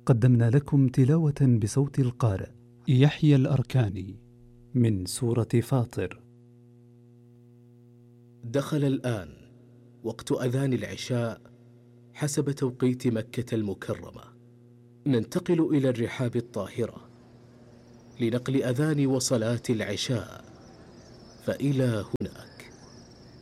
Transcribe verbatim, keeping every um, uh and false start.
قدمنا لكم تلاوة بصوت القارئ يحيى الأركاني من سورة فاطر. دخل الآن وقت أذان العشاء حسب توقيت مكة المكرمة. ننتقل إلى الرحاب الطاهرة لنقل أذان وصلاة العشاء، فإلى هنا